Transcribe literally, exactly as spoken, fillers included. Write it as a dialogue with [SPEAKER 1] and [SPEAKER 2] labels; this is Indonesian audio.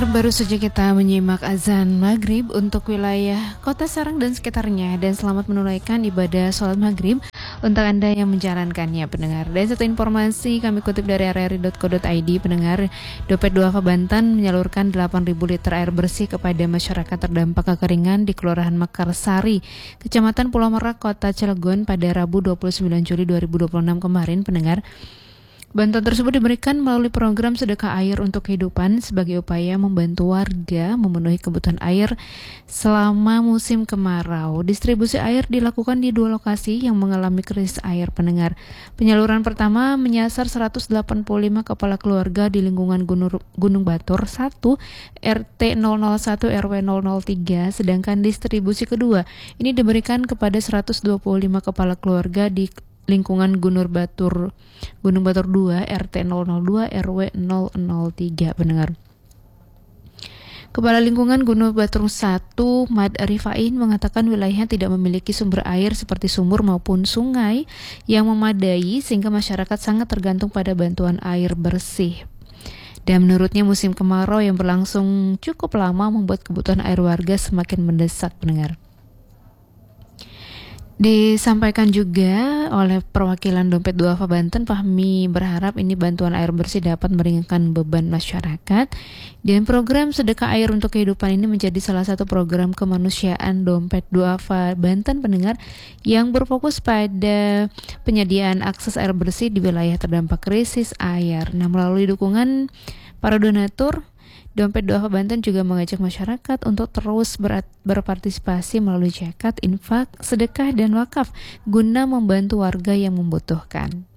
[SPEAKER 1] Pendengar, baru saja kita menyimak azan maghrib untuk wilayah Kota Serang dan sekitarnya, dan selamat menunaikan ibadah sholat maghrib untuk Anda yang menjalankannya, pendengar. Dan satu informasi kami kutip dari r r i dot co dot i d, pendengar, Dompet Duafa Banten menyalurkan delapan ribu liter air bersih kepada masyarakat terdampak kekeringan di Kelurahan Mekarsari, Kecamatan Pulau Merak, Kota Cilegon pada Rabu dua puluh sembilan Juli dua ribu dua puluh enam kemarin, pendengar. Bantuan tersebut diberikan melalui program Sedekah Air untuk Kehidupan sebagai upaya membantu warga memenuhi kebutuhan air selama musim kemarau. Distribusi air dilakukan di dua lokasi yang mengalami krisis air, pendengar. Penyaluran pertama menyasar seratus delapan puluh lima kepala keluarga di lingkungan Gunung, Gunung Batur satu, R T nol nol satu R W nol nol tiga, sedangkan distribusi kedua ini diberikan kepada seratus dua puluh lima kepala keluarga di lingkungan Gunung Batur Gunung Batur dua R T nol nol dua R W nol nol tiga, pendengar. Kepala Lingkungan Gunung Batur satu, Mad Rifain, mengatakan wilayahnya tidak memiliki sumber air seperti sumur maupun sungai yang memadai sehingga masyarakat sangat tergantung pada bantuan air bersih. Dan menurutnya musim kemarau yang berlangsung cukup lama membuat kebutuhan air warga semakin mendesak, pendengar. Disampaikan juga oleh perwakilan Dompet Duafa Banten, Fahmi berharap ini bantuan air bersih dapat meringankan beban masyarakat, dan program Sedekah Air untuk Kehidupan ini menjadi salah satu program kemanusiaan Dompet Duafa Banten, pendengar, yang berfokus pada penyediaan akses air bersih di wilayah terdampak krisis air. Nah, melalui dukungan para donatur, Dompet Duafa Banten juga mengajak masyarakat untuk terus ber- berpartisipasi melalui zakat, infak, sedekah, dan wakaf guna membantu warga yang membutuhkan.